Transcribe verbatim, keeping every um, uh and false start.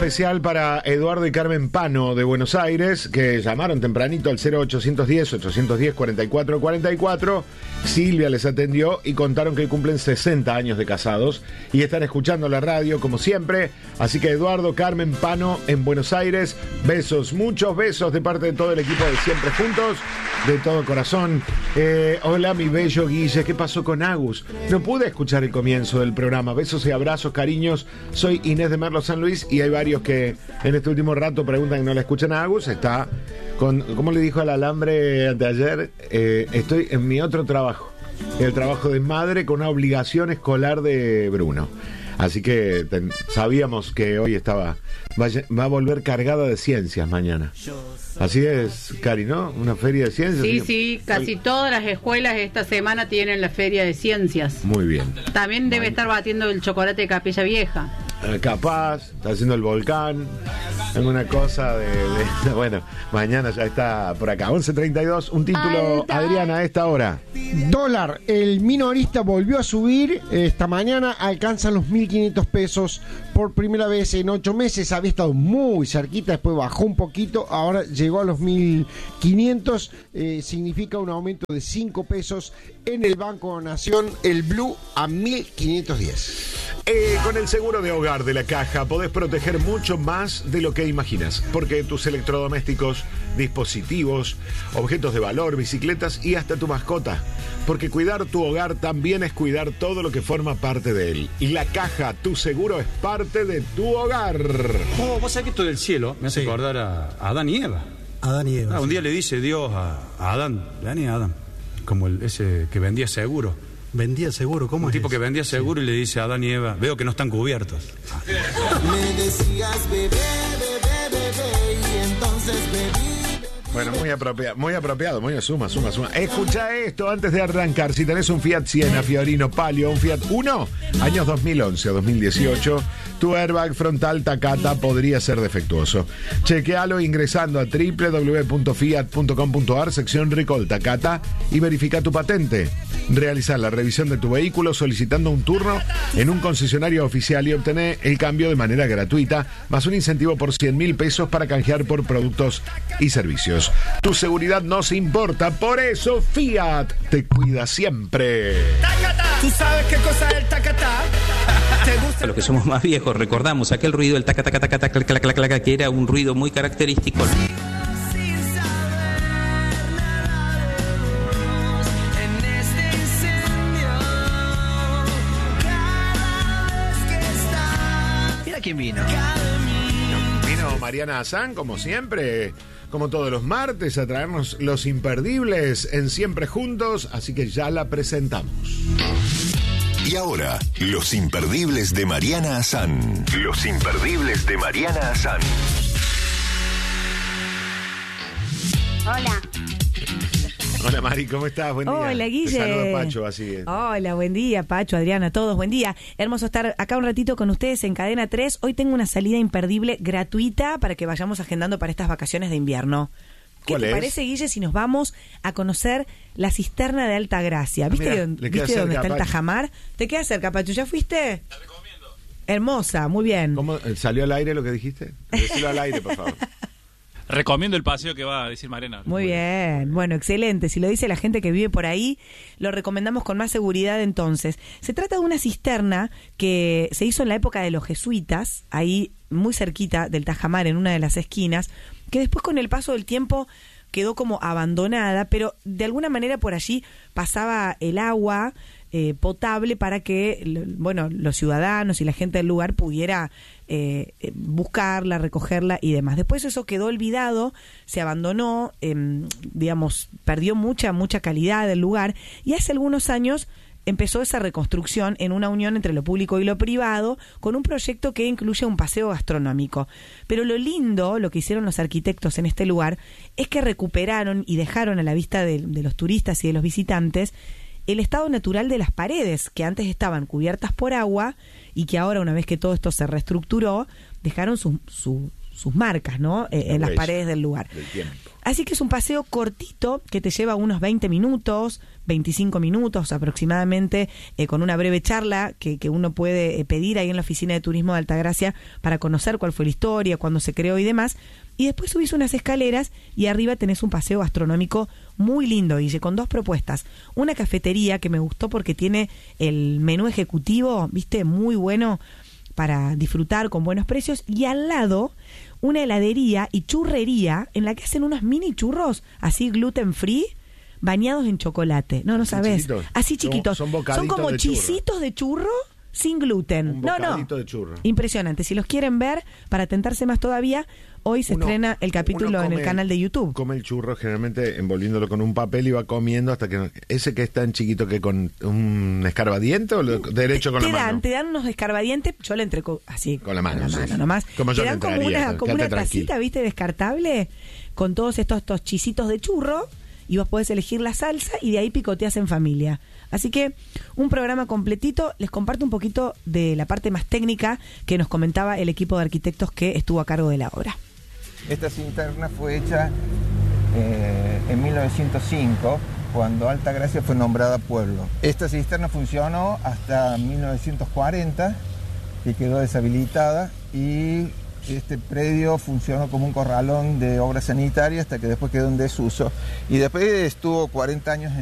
especial para Eduardo y Carmen Pano de Buenos Aires, que llamaron tempranito al cero ochocientos diez, ochocientos diez, cuarenta y cuatro cuarenta y cuatro. Silvia les atendió y contaron que cumplen sesenta años de casados y están escuchando la radio como siempre. Así que Eduardo, Carmen Pano en Buenos Aires, besos, muchos besos de parte de todo el equipo de Siempre Juntos, de todo corazón. Eh, hola mi bello Guille, ¿qué pasó con Agus? No pude escuchar el comienzo del programa. Besos y abrazos, cariños. Soy Inés de Merlo San Luis y hay varios que en este último rato preguntan que no la escuchan a Agus. Está con, ¿cómo le dijo al alambre anteayer? Eh, estoy en mi otro trabajo, el trabajo de madre con una obligación escolar de Bruno. Así que ten, sabíamos que hoy estaba va, va a volver cargada de ciencias mañana. Así es, Cari, ¿no? Una feria de ciencias. Sí, sí, casi todas las escuelas esta semana tienen la feria de ciencias. Muy bien. También debe estar batiendo el chocolate de Capilla Vieja. Eh, capaz, está haciendo el volcán, alguna cosa de, de... Bueno, mañana ya está por acá. once treinta y dos, un título, Alta. Adriana, a esta hora. Dólar, el minorista volvió a subir esta mañana, alcanza los mil quinientos pesos por primera vez en ocho meses. Había estado muy cerquita, después bajó un poquito, ahora llegó a los mil quinientos, eh, significa un aumento de cinco pesos en el Banco Nación, el Blue a mil quinientos diez. Eh, con el seguro de hogar de la Caja podés proteger mucho más de lo que imaginas, porque tus electrodomésticos, dispositivos, objetos de valor, bicicletas y hasta tu mascota, porque cuidar tu hogar también es cuidar todo lo que forma parte de él. Y la Caja, tu seguro es parte de tu hogar. Oh, vos sabés que esto del cielo me hace sí. acordar a, a Adán y Eva. Adán y Eva. Ah, un día le dice Dios a, a Adán, Adán y Adán, como el, ese que vendía seguro. Vendía seguro, ¿cómo un es? Un tipo que vendía seguro sí. y le dice a Adán y Eva, veo que no están cubiertos. Me decías bebé, bebé, bebé, y entonces bebí. Bueno, muy apropiado, muy apropiado, muy suma, suma, suma. Escucha esto antes de arrancar. Si tenés un Fiat Siena, Fiorino, Palio, un Fiat Uno, años dos mil once o dos mil dieciocho, tu airbag frontal Takata podría ser defectuoso. Chequealo ingresando a doble u doble u doble u punto fiat punto com punto a r, sección Recall Takata, y verifica tu patente. Realizar la revisión de tu vehículo solicitando un turno en un concesionario oficial y obtener el cambio de manera gratuita, más un incentivo por cien mil pesos para canjear por productos y servicios. Tu seguridad nos importa, por eso Fiat te cuida siempre. ¡Tacata! ¿Tú sabes qué cosa es el tacata? ¿Te gusta? Los que somos más viejos recordamos aquel ruido, el taca taca taca taca taca taca taca, que era un ruido muy característico. ¿Quién vino? Vino Mariana Azán, como siempre, como todos los martes, a traernos los imperdibles en Siempre Juntos, así que ya la presentamos. Y ahora, los imperdibles de Mariana Azán. Los imperdibles de Mariana Azán. Hola. Hola Mari, ¿cómo estás? Buen día. Hola Guille. Te saludo Pacho, así es. Hola, buen día Pacho, Adriana, todos, buen día. Hermoso estar acá un ratito con ustedes en Cadena tres. Hoy tengo una salida imperdible gratuita para que vayamos agendando para estas vacaciones de invierno. ¿Qué te es? parece, Guille, si nos vamos a conocer la cisterna de Altagracia? ¿Viste, ah, mira, dónde, ¿viste dónde está el Tajamar? ¿Te queda cerca, Pacho? ¿Ya fuiste? Te recomiendo. Hermosa, muy bien. ¿Cómo salió al aire lo que dijiste? Decilo al aire, por favor. Recomiendo el paseo que va a decir Mariana. Muy bien, bueno, excelente. Si lo dice la gente que vive por ahí, lo recomendamos con más seguridad entonces. Se trata de una cisterna que se hizo en la época de los jesuitas, ahí muy cerquita del Tajamar, en una de las esquinas, que después con el paso del tiempo quedó como abandonada, pero de alguna manera por allí pasaba el agua eh, potable para que, bueno, los ciudadanos y la gente del lugar pudiera eh, buscarla, recogerla y demás. Después eso quedó olvidado, se abandonó, eh, digamos, perdió mucha, mucha calidad del lugar, y hace algunos años empezó esa reconstrucción en una unión entre lo público y lo privado, con un proyecto que incluye un paseo gastronómico. Pero lo lindo, lo que hicieron los arquitectos en este lugar, es que recuperaron y dejaron a la vista de, de los turistas y de los visitantes el estado natural de las paredes, que antes estaban cubiertas por agua y que ahora, una vez que todo esto se reestructuró, dejaron su, su, sus marcas, ¿no? Eh, en las huella paredes del lugar. del tiempo. Así que es un paseo cortito que te lleva unos veinte minutos, veinticinco minutos aproximadamente, eh, con una breve charla que, que uno puede eh, pedir ahí en la oficina de turismo de Altagracia para conocer cuál fue la historia, cuándo se creó y demás. Y después subís unas escaleras y arriba tenés un paseo gastronómico muy lindo, Guille, con dos propuestas. Una cafetería que me gustó porque tiene el menú ejecutivo, viste, muy bueno para disfrutar con buenos precios, y al lado una heladería y churrería en la que hacen unos mini churros así gluten free bañados en chocolate. No, no sabes. Chiquitos. Así chiquitos. Son- Son, son bocaditos como de churro. chisitos de churro sin gluten. Un no, no. bocadito de churro. Impresionante. Si los quieren ver, para tentarse más todavía, hoy se Uno- estrena el capítulo uno en el come- canal de YouTube. Come el churro generalmente envolviéndolo con un papel y va comiendo hasta que... Ese que es tan chiquito que con un escarbadiente o lo- derecho con te la dan, mano. te dan unos escarbadientes, yo le entrego así Con la mano, con la sí. mano nomás. Como yo te le dan como entraría, una, como quédate una tranquilo. tacita, viste, descartable, con todos estos, estos chisitos de churro, y vos podés elegir la salsa y de ahí picoteas en familia. Así que un programa completito. Les comparto un poquito de la parte más técnica que nos comentaba el equipo de arquitectos que estuvo a cargo de la obra. Esta cisterna fue hecha eh, en mil novecientos cinco, cuando Altagracia fue nombrada pueblo. Esta cisterna funcionó hasta mil novecientos cuarenta, que quedó deshabilitada, y este predio funcionó como un corralón de obra sanitaria hasta que después quedó en desuso. Y después estuvo cuarenta años en